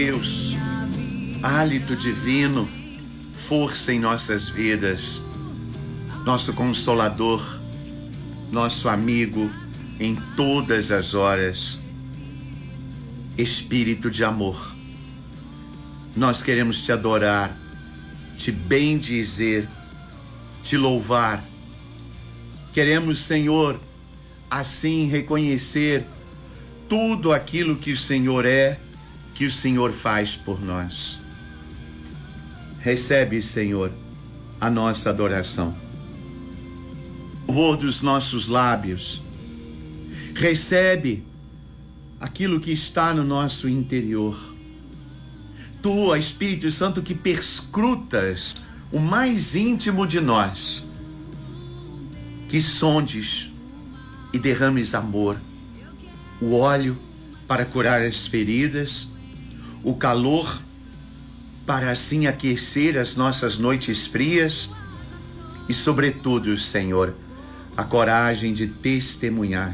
Deus, hálito divino, força em nossas vidas, nosso consolador, nosso amigo em todas as horas, Espírito de amor. Nós queremos te adorar, te bendizer, te louvar. Queremos, Senhor, assim reconhecer tudo aquilo que o Senhor é, que o Senhor faz por nós. Recebe, Senhor, a nossa adoração. Louvor dos nossos lábios. Recebe aquilo que está no nosso interior. Tu, Espírito Santo, que perscrutas o mais íntimo de nós, que sondes e derrames amor, o óleo para curar as feridas, o calor para assim aquecer as nossas noites frias e, sobretudo, Senhor, a coragem de testemunhar